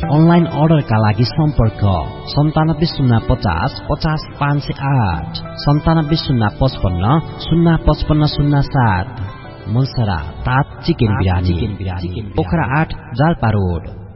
Online अर्डरका लागि सम्पर्क 9705050508 970555055507। मुलसरा तात चिकन बिरानी पोखरा 8 जाल्पा रोड।